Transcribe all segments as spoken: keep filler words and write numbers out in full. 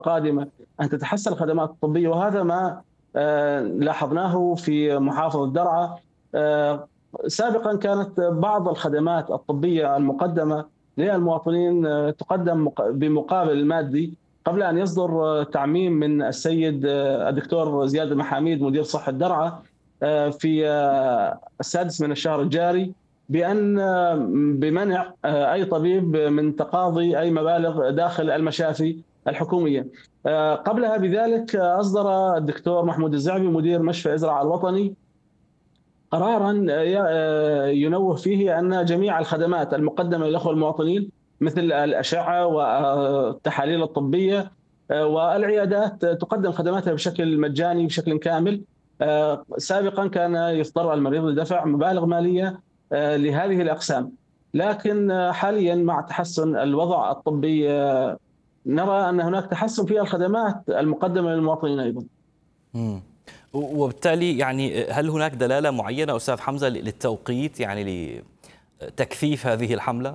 القادمة أن تتحسن الخدمات الطبية، وهذا ما آه، لاحظناه في محافظة درعا. آه، سابقا كانت بعض الخدمات الطبية المقدمة للمواطنين آه، تقدم مق- بمقابل المادي قبل أن يصدر آه، تعميم من السيد آه، الدكتور زياد المحاميد مدير صحة درعا آه، في آه، السادس من الشهر الجاري بأن آه، بمنع آه، أي طبيب من تقاضي أي مبالغ داخل المشافي الحكومية. آه، قبلها بذلك آه، أصدر الدكتور محمود الزعبي مدير مشفى إزرع الوطني قرارا آه، ينوه فيه أن جميع الخدمات المقدمة للأخوة المواطنين مثل الأشعة والتحاليل الطبية آه، والعيادات تقدم خدماتها بشكل مجاني بشكل كامل. آه، سابقا كان يضطر المريض لدفع مبالغ مالية آه، لهذه الأقسام، لكن آه، حاليا مع تحسن الوضع الطبي آه، نرى أن هناك تحسن في الخدمات المقدمة للمواطنين أيضا. مم. وبالتالي يعني هل هناك دلالة معينة أستاذ حمزة للتوقيت، يعني لتكثيف هذه الحملة؟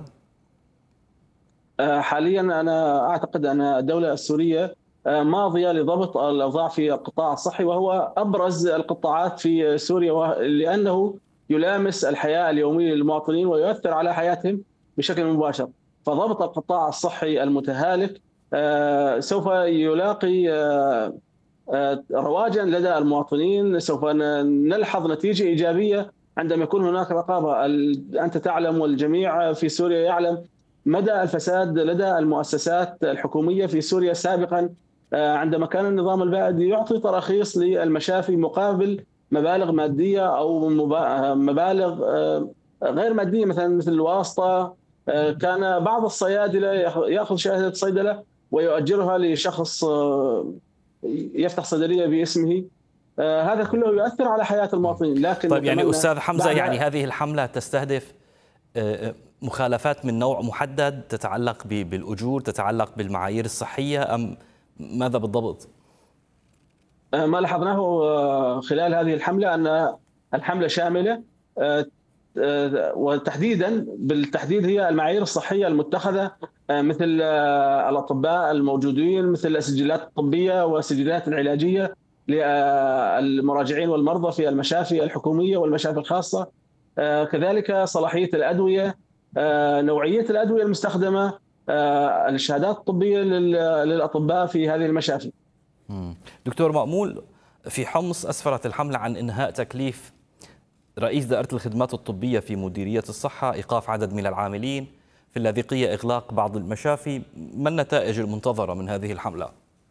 آه، حاليا أنا أعتقد أن الدولة السورية آه، ماضية لضبط الأوضاع في القطاع الصحي، وهو أبرز القطاعات في سوريا وه- لأنه يلامس الحياة اليومية للمواطنين ويؤثر على حياتهم بشكل مباشر. فضبط القطاع الصحي المتهالك آه، سوف يلاقي آه، آه، رواجا لدى المواطنين. سوف ن- نلحظ نتيجة إيجابية عندما يكون هناك رقابة. ال- أنت تعلم والجميع في سوريا يعلم مدى الفساد لدى المؤسسات الحكومية في سوريا سابقا. آه، عندما كان النظام البائد يعطي تراخيص للمشافي مقابل مبالغ مادية أو مبا- مبالغ آه، غير مادية، مثلا مثل الواسطة. آه، كان بعض الصيادلة ياخ- يأخذ شهادة صيدلة ويؤجرها لشخص آه، يفتح صيدليه باسمه. آه، هذا كله يؤثر على حياه المواطنين، لكن طيب يعني نتمنى أستاذ حمزة، يعني بعد. هذه الحملة تستهدف آه، مخالفات من نوع محدد تتعلق ب- بالأجور، تتعلق بالمعايير الصحية، أم ماذا بالضبط؟ آه، ما لاحظناه آه، خلال هذه الحمله ان الحمله شامله آه، آه، وتحديدا بالتحديد هي المعايير الصحيه المتخذه آه، مثل آه، الاطباء الموجودين، مثل السجلات الطبيه والسجلات العلاجيه للمراجعين والمرضى في المشافي الحكوميه والمشافي الخاصه. آه، كذلك صلاحيه الادويه، آه، نوعيه الادويه المستخدمه، آه، الشهادات الطبيه لل- للاطباء في هذه المشافي. مم. دكتور مأمول، في حمص أسفرت الحملة عن إنهاء تكليف رئيس دائرة الخدمات الطبية في مديرية الصحة، إيقاف عدد من العاملين، في اللاذقية إغلاق بعض المشافي. ما النتائج المنتظرة من هذه الحملة؟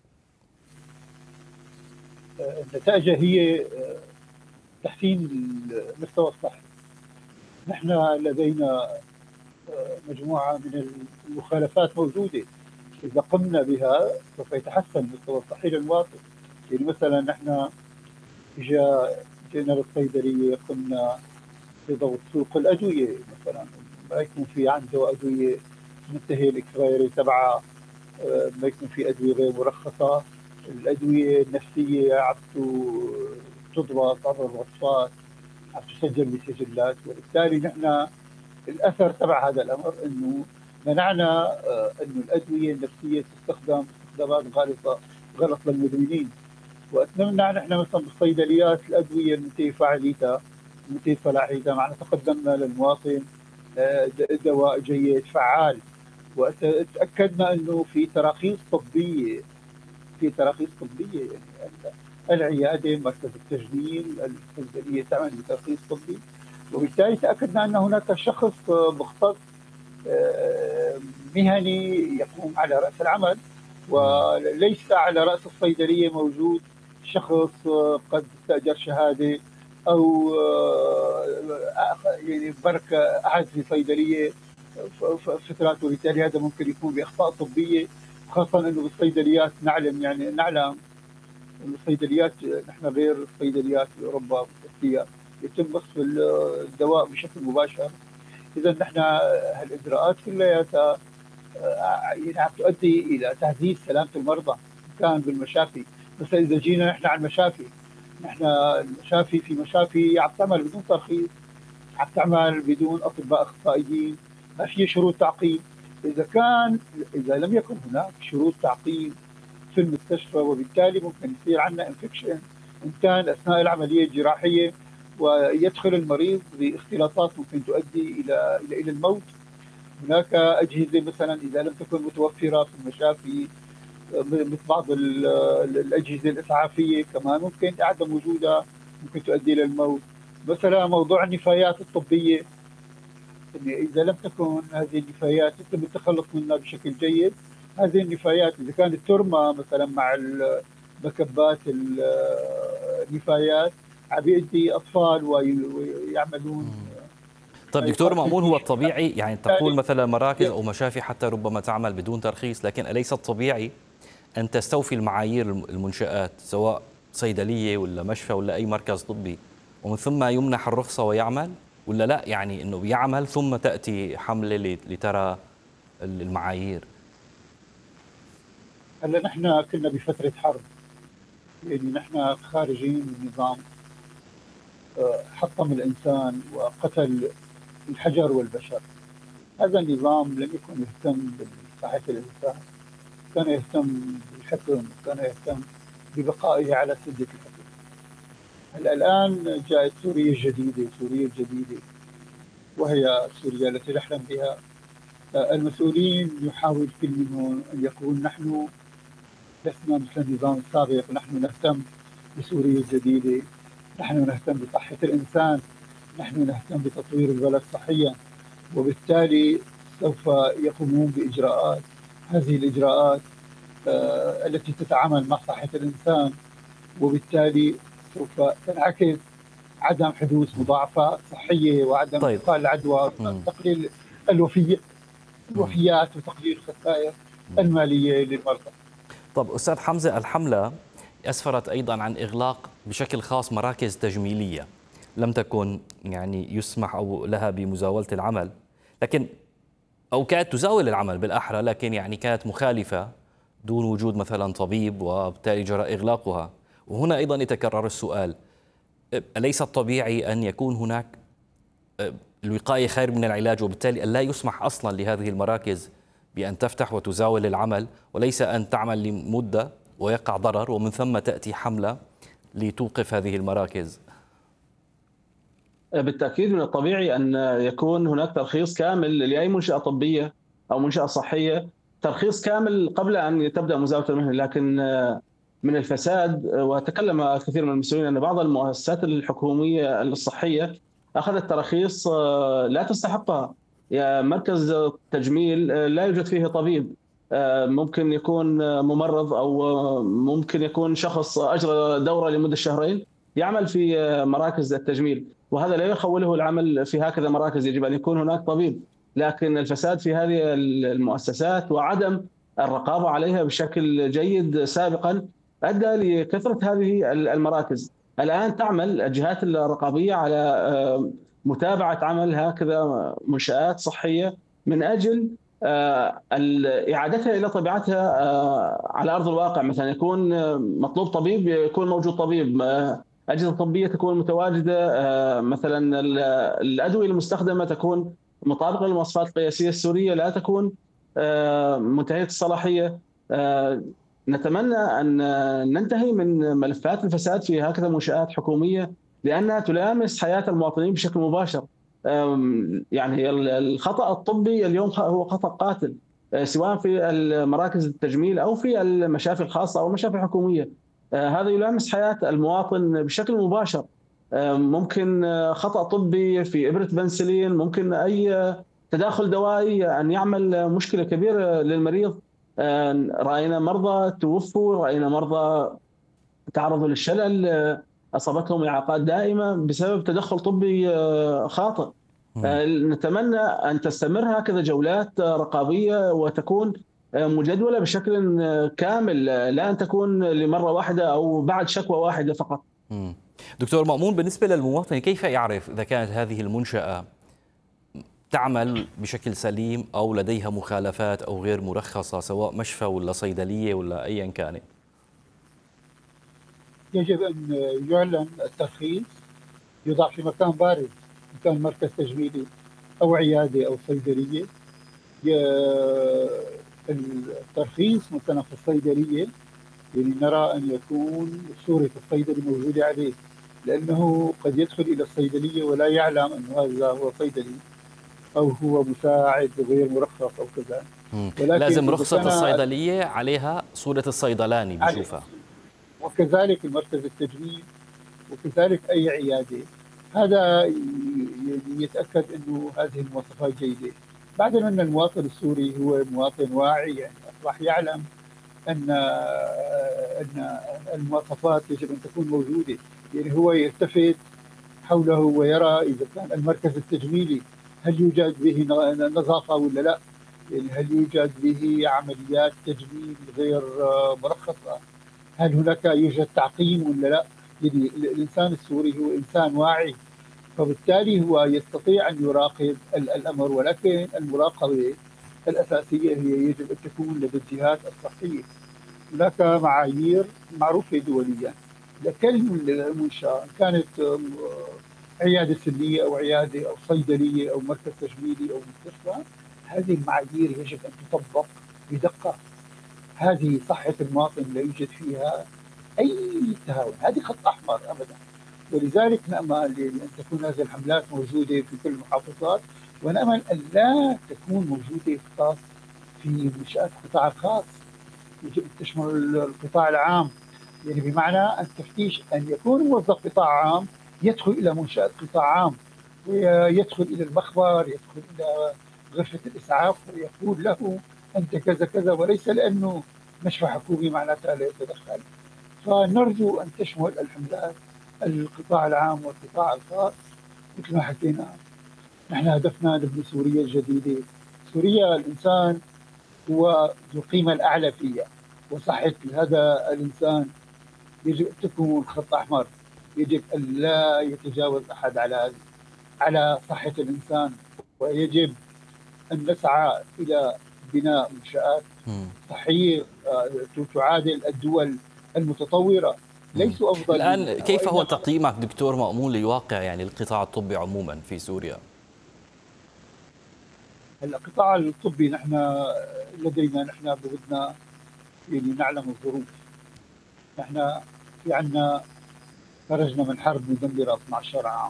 النتائج هي تحسين المستوى الصحي. نحن لدينا مجموعة من المخالفات موجودة، إذا قمنا بها سوف يتحسن المستوى الصحي للمواطن. يعني مثلا نحن إجا جينا للصيدلية، قمنا بضبط سوق الأدوية، مثلا ما يكون في عنده أدوية منتهي الإكسبايري تبعها، ما يكون في أدوية غير مرخصة. الأدوية النفسية عبتو تضبط عبر الوصفات، عم تسجل بسجلات. وبالتالي نحن الاثر تبع هذا الامر انه منعنا آه، انه الادويه النفسيه تستخدم استخدامات غلطه غلط للمدمنين. واتمنى نحن مثلا بالصيدليات الادويه المنتهيه فعاليتها المنتهيه صلاحيتها، معنا تقدمنا للمواطن آه، دواء جيد فعال. وتاكدنا انه في تراخيص طبيه في تراخيص طبيه يعني العياده، مركز التجميل، الصيدليه تعمل بترخيص طبي. وبالتالي تاكدنا ان هناك شخص مختص آه، مهني يقوم على راس العمل، وليس على راس الصيدليه موجود شخص آه، قد استاجر شهاده او آه، يعني برك قعد في صيدليه فترات. وبالتالي هذا ممكن يكون باخطاء طبيه، خاصه انه بالصيدليات نعلم يعني نعلم انه الصيدليات نحن غير الصيدليات في اوروبا والتركيا يتم وصف الدواء بشكل مباشر. اذا نحن هالاجراءات كلياتها يعني عم تؤدي الى تهديد سلامه المرضى كان بالمشافي. بس اذا جينا نحن على المشافي، نحن المشافي في مشافي عم تعمل بدون ترخيص، عم تعمل بدون اطباء اخصائيين، ما في شروط تعقيم. اذا كان اذا لم يكن هناك شروط تعقيم في المستشفى، وبالتالي ممكن يصير عندنا انفكشن ان كان اثناء العمليه الجراحيه، ويدخل المريض باختلاطات ممكن تؤدي الى الى الى الموت. هناك اجهزه مثلا اذا لم تكن متوفره في المشافي، مثل بعض الاجهزه الاسعافيه كمان ممكن عدم وجودها ممكن تؤدي الى الموت. مثلا موضوع النفايات الطبيه، اذا لم تكن هذه النفايات يتم التخلص منها بشكل جيد، هذه النفايات اذا كانت ترمى مثلا مع مكبات النفايات عم يؤدي اطفال ويعملون. طيب دكتور مأمون، هو الطبيعي يعني تقول مثلا مراكز او مشافي حتى ربما تعمل بدون ترخيص، لكن اليس الطبيعي ان تستوفي المعايير المنشآت سواء صيدليه ولا مشفى ولا اي مركز طبي ومن ثم يمنح الرخصه ويعمل، ولا لا يعني انه بيعمل ثم تاتي حمله لترى المعايير؟ هلا نحن كنا بفتره حرب، يعني نحن خارجين من نظام حطم الانسان وقتل الحجر والبشر. هذا النظام لم يكن يهتم بصحه الانسان، كان يهتم بالحكم، كان يهتم ببقائه على سده الحكم. هلا الان جاءت سوريا الجديده، سوريا الجديده وهي سوريا التي نحلم بها. المسؤولين يحاول كل منهم ان يقول نحن لسنا مثل النظام السابق، نحن نهتم بسوريا الجديده، نحن نهتم بصحه الانسان، نحن نهتم بتطوير البلد صحيا، وبالتالي سوف يقومون باجراءات. هذه الاجراءات آه التي تتعامل مع صحه الانسان، وبالتالي سوف تنعكس عدم حدوث مضاعفات صحيه وعدم طيب. انتقال العدوى، تقليل الوفيات الوفيات وتقليل الخسائر الماليه للمرضى. طب استاذ حمزه، الحمله اسفرت ايضا عن اغلاق بشكل خاص مراكز تجميليه لم تكن يعني يسمح او لها بمزاوله العمل، لكن او كانت تزاول العمل بالاحرى، لكن يعني كانت مخالفه دون وجود مثلا طبيب، وبالتالي جرى اغلاقها. وهنا ايضا يتكرر السؤال، اليس الطبيعي ان يكون هناك الوقايه خير من العلاج، وبالتالي لا يسمح اصلا لهذه المراكز بان تفتح وتزاول العمل، وليس ان تعمل لمده ويقع ضرر ومن ثم تاتي حمله لتوقف هذه المراكز؟ بالتأكيد من الطبيعي أن يكون هناك ترخيص كامل لأي منشأة طبية أو منشأة صحية، ترخيص كامل قبل أن تبدأ مزاولة المهنة. لكن من الفساد، وتكلم الكثير من المسؤولين أن بعض المؤسسات الحكومية الصحية أخذت تراخيص لا تستحقها. مركز تجميل لا يوجد فيه طبيب، ممكن يكون ممرض أو ممكن يكون شخص أجرى دورة لمدة شهرين يعمل في مراكز التجميل، وهذا لا يخوله العمل في هكذا مراكز. يجب أن يكون هناك طبيب. لكن الفساد في هذه المؤسسات وعدم الرقابة عليها بشكل جيد سابقا أدى لكثرة هذه المراكز. الآن تعمل الجهات الرقابية على متابعة عمل هكذا منشآت صحية من أجل إعادتها إلى طبيعتها على أرض الواقع. مثلا يكون مطلوب طبيب، يكون موجود طبيب، أجهزة طبية تكون متواجدة، مثلا الأدوية المستخدمة تكون مطابقة للمواصفات القياسية السورية، لا تكون منتهية الصلاحية. نتمنى أن ننتهي من ملفات الفساد في هكذا منشآت حكومية، لأنها تلامس حياة المواطنين بشكل مباشر. يعني الخطأ الطبي اليوم هو خطأ قاتل، سواء في المراكز التجميل أو في المشافي الخاصة أو المشافي الحكومية. هذا يلامس حياة المواطن بشكل مباشر. ممكن خطأ طبي في إبرة بنسلين، ممكن أي تداخل دوائي أن يعمل مشكلة كبيرة للمريض. رأينا مرضى توفوا، رأينا مرضى تعرضوا للشلل، أصابتهم إعاقات دائمة بسبب تدخل طبي خاطئ. نتمنى أن تستمر هكذا جولات رقابية وتكون مجدولة بشكل كامل، لا أن تكون لمرة واحدة أو بعد شكوى واحدة فقط. دكتور مأمون، بالنسبة للمواطن كيف يعرف إذا كانت هذه المنشأة تعمل بشكل سليم أو لديها مخالفات أو غير مرخصة، سواء مشفى ولا صيدلية ولا أيا كانت؟ يجب أن يعلن الترخيص، يوضع في مكان بارز، إن كان مركز تجميلي أو عيادة أو صيدلية. الترخيص مثلا في الصيدلية يعني نرى أن يكون صورة الصيدلي موجودة عليه، لأنه قد يدخل إلى الصيدلية ولا يعلم أن هذا هو صيدلي أو هو مساعد غير مرخص أو كذا. ولكن لازم رخصة الصيدلية عليها صورة الصيدلاني بيشوفها. وكذلك المركز التجميل وكذلك أي عيادة، هذا يتأكد أنه هذه المواصفات جيدة. بعدين أن المواطن السوري هو مواطن واعي، يعني أصبح يعلم أن أن المواصفات يجب أن تكون موجودة. يعني هو يلتفت حوله ويرى إذا كان المركز التجميلي هل يوجد به نظافة ولا لا، يعني هل يوجد به عمليات تجميل غير مرخصة، هل هناك يوجد تعقيم ولا لا. يعني الإنسان السوري هو إنسان واعي، فبالتالي هو يستطيع أن يراقب الأمر. ولكن المراقبة الأساسية هي يجب أن تكون لدى الجهات الصحية. هناك معايير معروفة دوليا لكل منشأة، كانت عيادة سنية أو عيادة أو صيدلية أو مركز تجميلي أو مستشفى. هذه المعايير يجب أن تطبق بدقة. هذه صحة المواطن لا يوجد فيها أي تهاون، هذه خط أحمر أبدا. ولذلك نأمل أن تكون هذه الحملات موجودة في كل المحافظات، ونأمل أن لا تكون موجودة فقط في منشآت القطاع الخاص، يجب أن تشمل القطاع العام. يعني بمعنى التفتيش أن يكون موظف قطاع عام يدخل إلى منشأة قطاع عام ويدخل إلى المخبر، يدخل إلى غرفة الإسعاف ويقول له أنت كذا كذا، وليس لأنه مشفى حكومي معناتها لا يتدخل. فنرجو أن تشمل الحملات القطاع العام والقطاع الخاص. مثل ما حكينا نحن هدفنا نبني سوريا الجديدة. سوريا الإنسان هو ذو القيمة الأعلى فيها، وصحة هذا الإنسان يجب أن تكون خط أحمر، يجب أن لا يتجاوز أحد على على صحة الإنسان. ويجب أن نسعى إلى بناء منشآت صحية تعادل الدول المتطورة. ليسوا أفضل. الآن كيف هو تقييمك دكتور مأمون لواقع يعني القطاع الطبي عموما في سوريا؟ القطاع الطبي نحن لدينا نحن بودنا يعني نعلم الظروف. نحن في عندنا خرجنا من حرب مدمرة اثني عشر عام.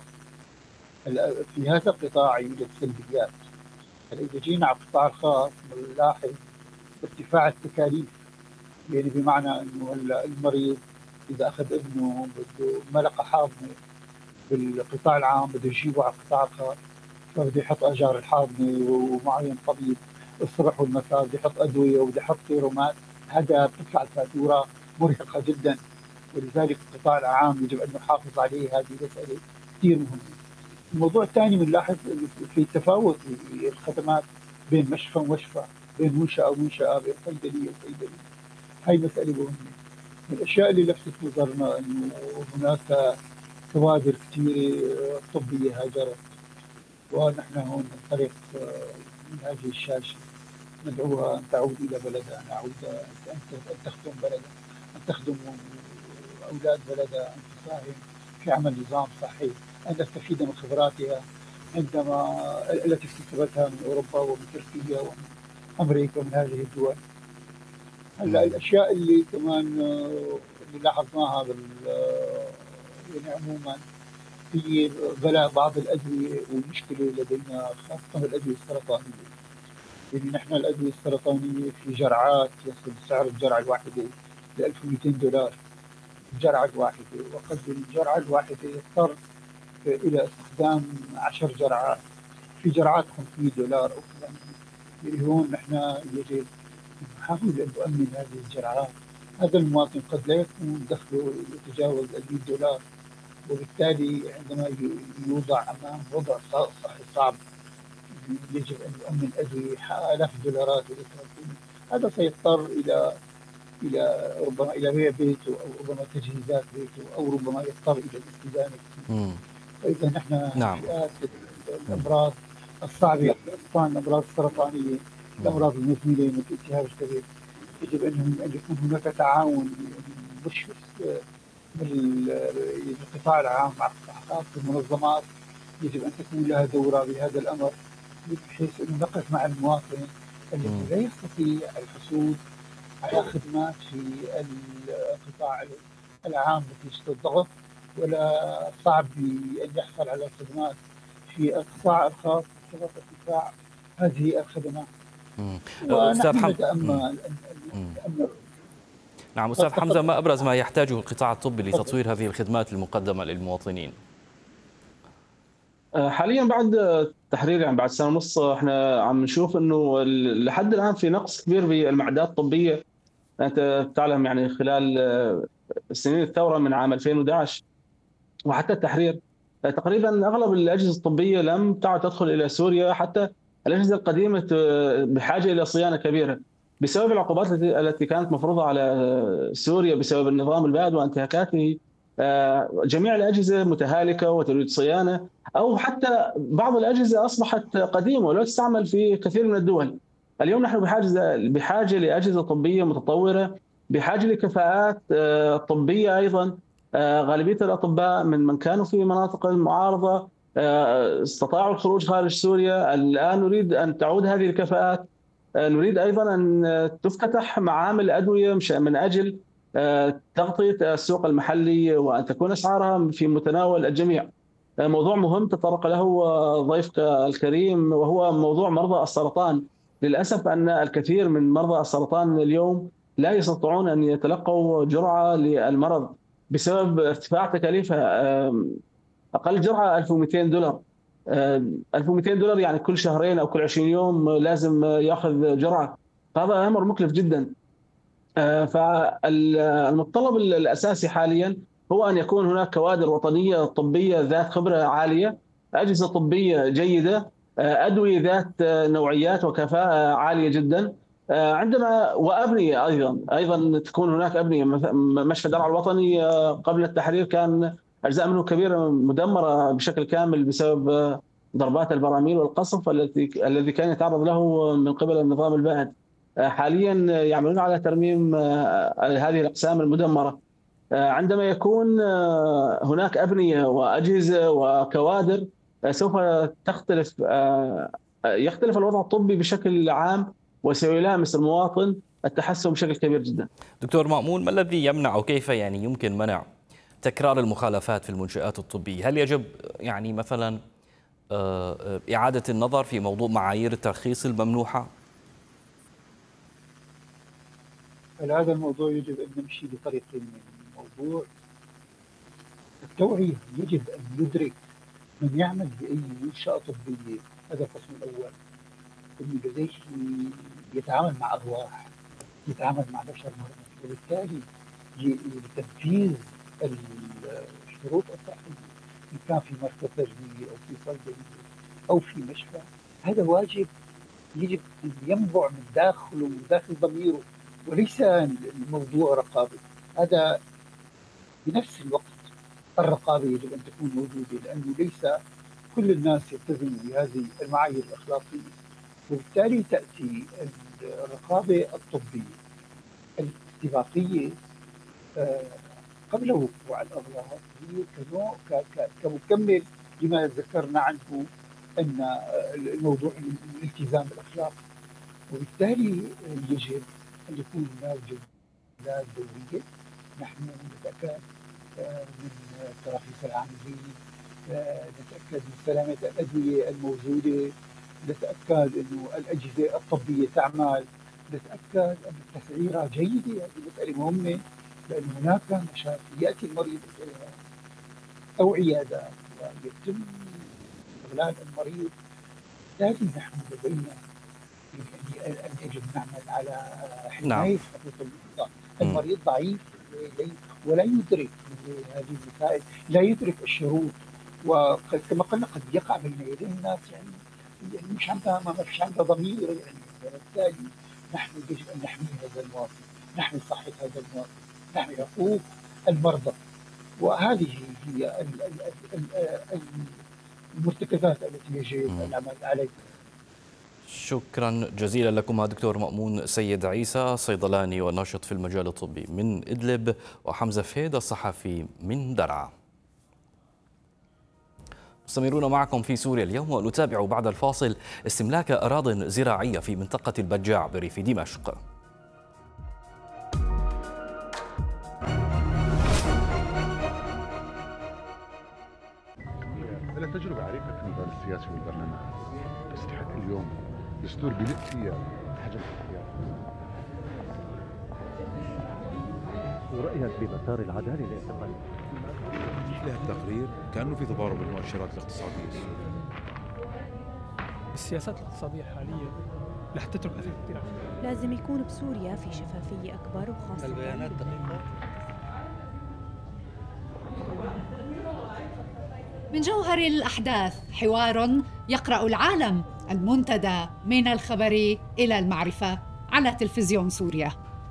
في هذا القطاع يوجد سلبيات. إذا جينا على القطاع الخاص بنلاحظ ارتفاع التكاليف. يعني بمعنى انه المريض اذا اخذ ابنه بده ملقى حاضنه بالقطاع العام بده يجيبه على القطاع الخاص، فبده يحط اجار الحاضنه ومعين طبيب الصبح والمساء، بده يحط ادويه وبده يحط سيرومات. هذا بتطلع الفاتوره مرهقه جدا. ولذلك القطاع العام يجب ان نحافظ عليه. هذه مساله كثير مهمه. الموضوع الثاني بنلاحظ في تفاوت في الخدمات بين مشفى ومشفى، بين منشأة ومنشأة، بين صيدلية وصيدلية. هاي مسألة مهمة. من الأشياء اللي لفتت نظرنا أنه هناك كوادر كثيرة طبية هاجرت، ونحن هون ننطلق من هذه الشاشة ندعوها أن تعود إلى بلدها، نعود أن تخدم بلدها، أن تخدم أولاد بلدها، أن تساهم في عمل نظام صحي، أن نستفيد من خبراتها عندما التي اكتسبتها من أوروبا ومن تركيا ومن أمريكا ومن هذه الدول. هلا الأشياء اللي كمان اللي لاحظناها بال يعني عموما في غلاء بعض الأدوية، والمشكلة لدينا خاصة الأدوية السرطانية. يعني نحن الأدوية السرطانية في جرعات يصل سعر الجرعة الواحدة ل ألف ومئتين دولار الجرعة الواحدة، وقد الجرعة الواحدة يضطر إلى استخدام عشر جرعات في جرعات خمسمئة دولار أو كذا. يعني هون نحن يجب نحاول أن نؤمن هذه الجرعات. هذا المواطن قد لا يكون دخله يتجاوز مئة دولار، وبالتالي عندما يوضع أمام وضع صحي صعب يجب أن يؤمن أدوية آلاف الدولارات. هذا سيضطر إلى إلى ربما إلى بيع بيته أو ربما تجهيزات بيته أو ربما يضطر إلى الاستدانة. فإذا نحن نعم. فئات الأمراض الصعبة، خاصة الأمراض السرطانية، الأمراض المزمنة مثل التهاب الكبد، يجب أن يكون هناك تعاون مش من القطاع العام مع القطاع الخاص. المنظمات يجب أن تكون لها دورة بهذا الأمر، بحيث أن نقف مع المواطن الذي لا يستطيع الحصول على خدمات في القطاع العام نتيجة الضغط، ولا صعب أن يحصل على خدمات في القطاع الخاص بسبب ارتفاع هذه الخدمات. أستاذ حمزة نتأمل أن نعم أستاذ حمزة، ما أبرز ما يحتاجه القطاع الطبي لتطوير هذه الخدمات المقدمة للمواطنين؟ حاليا بعد التحرير يعني بعد سنه ونص احنا عم نشوف انه لحد الان في نقص كبير بالمعدات الطبيه. انت تعلم يعني خلال سنين الثوره من عام ألفين وأحد عشر وحتى التحرير تقريبا اغلب الاجهزه الطبيه لم تعد تدخل الى سوريا، حتى الاجهزه القديمه بحاجه الى صيانه كبيره بسبب العقوبات التي كانت مفروضه على سوريا بسبب النظام البائد وانتهاكاته. جميع الأجهزة متهالكة وتريد صيانة، أو حتى بعض الأجهزة أصبحت قديمة ولا تستعمل في كثير من الدول. اليوم نحن بحاجة بحاجة لأجهزة طبية متطورة، بحاجة لكفاءات طبية أيضا. غالبية الأطباء من من كانوا في مناطق المعارضة استطاعوا الخروج خارج سوريا. الآن نريد أن تعود هذه الكفاءات. نريد أيضا أن تفتتح معامل أدوية من أجل تغطية السوق المحلي وأن تكون أسعارها في متناول الجميع. موضوع مهم تطرق له ضيفك الكريم وهو موضوع مرضى السرطان. للأسف أن الكثير من مرضى السرطان اليوم لا يستطيعون أن يتلقوا جرعة للمرض بسبب ارتفاع تكاليفها. أقل جرعة ألف ومئتين دولار. ألف ومئتين دولار يعني كل شهرين أو كل عشرين يوم لازم يأخذ جرعة. هذا أمر مكلف جدا. فالمتطلب الأساسي حاليا هو أن يكون هناك كوادر وطنية طبية ذات خبرة عالية، أجهزة طبية جيدة، أدوية ذات نوعيات وكفاءة عالية جدا. عندما وأبنية أيضا أيضا تكون هناك أبنية. مشفى درعا الوطني قبل التحرير كان أجزاء منه كبيرة مدمرة بشكل كامل بسبب ضربات البراميل والقصف التي الذي كان يتعرض له من قبل النظام البائد. حاليا يعملون على ترميم هذه الأقسام المدمرة. عندما يكون هناك أبنية وأجهزة وكوادر سوف تختلف يختلف الوضع الطبي بشكل عام وسيلامس المواطن التحسن بشكل كبير جدا. دكتور مأمون، ما الذي يمنع أو كيف يعني يمكن منع تكرار المخالفات في المنشآت الطبية؟ هل يجب يعني مثلا إعادة النظر في موضوع معايير الترخيص الممنوحة؟ هذا الموضوع يجب أن نمشي بطريقين. الموضوع التوعية، يجب أن يدرك من يعمل بأي منشأة طبية، هذا القسم الأول، أنه لديه يتعامل مع أرواح، يتعامل مع بشر مرضى، وبالتالي لتنفيذ الشروط الصحية إن كان في مركز تجميلي أو في صيدلية أو في مشفى، هذا واجب يجب أن ينبع من داخله ومن داخل ضميره، وليس الموضوع رقابي. هذا بنفس الوقت الرقابة يجب أن تكون موجودة، لأنه ليس كل الناس يلتزموا بهذه المعايير الأخلاقية، وبالتالي تأتي الرقابة الطبية الاستباقية قبل وقوع الأغلاط هي كنوع كمكمل لما ذكرنا عنه أن الموضوع الالتزام بالأخلاق. وبالتالي يجب أن يكون هناك جولات دورية. نحن نتأكد من تراخيص العاملين، نتأكد من سلامة الأدوية الموجودة، نتأكد أن الأجهزة الطبية تعمل، نتأكد أن التسعيرة جيدة. هذه مسألة مهمة، لأن هناك مشاكل يأتي المريض إليها أو عيادات ويتم إغلاق المريض. لكن نحن لدينا يعني أن يجب نعمل على حماية حقوق المريض. المريض ضعيف ولا يدرك هذه المسائل، لا يدرك الشروط، وكما قلنا قد يقع بين يدي الناس يعني يعني مش عندها ما فيش عندها ضمير يعني. وبالتالي نحن يجب ان نحمي هذا المواطن، نحمي صحه هذا المواطن، نحمي حقوق المرضى، وهذه هي المرتكزات التي يجب ان نعمل عليها. شكرا جزيلا لكم دكتور مأمون سيد عيسى، صيدلاني وناشط في المجال الطبي من إدلب، وحمزة فهيد الصحفي من درعا. مستمرون معكم في سوريا اليوم، ونتابع بعد الفاصل استملاك أراضٍ زراعية في منطقة البجاع بريف دمشق. تعريف النظام السياسي والبرلمان تستحق اليوم دستور بناء فيها حجم الاختيار. ورأيك بمسار العدالة الاعتقالي؟ مثل هذا التقرير كأنه في تضارب المؤشرات الاقتصادية السورية. السياسات الاقتصادية الحالية رح تترك أثر كثير. لازم يكون بسوريا في شفافية أكبر وخاصة البيانات دقيقة. من جوهر الأحداث حوار يقرأ العالم، المنتدى من الخبر إلى المعرفة على تلفزيون سوريا.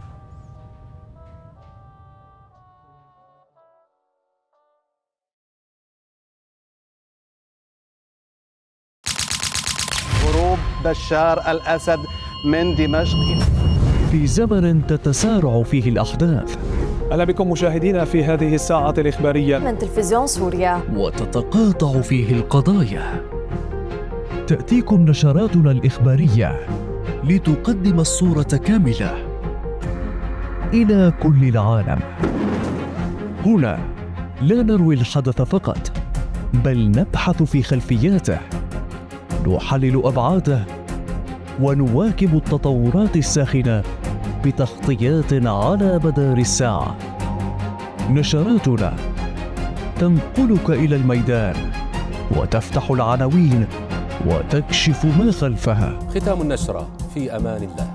هروب بشار الأسد من دمشق. في زمن تتسارع فيه الأحداث. أهلا بكم مشاهدينا في هذه الساعة الإخبارية من تلفزيون سوريا. وتتقاطع فيه القضايا. تأتيكم نشراتنا الإخبارية لتقدم الصورة كاملة إلى كل العالم. هنا لا نروي الحدث فقط، بل نبحث في خلفياته، نحلل أبعاده، ونواكب التطورات الساخنة بتغطيات على مدار الساعة. نشراتنا تنقلك إلى الميدان وتفتح العناوين وتكشف ما خلفها. ختام النشرة في أمان الله.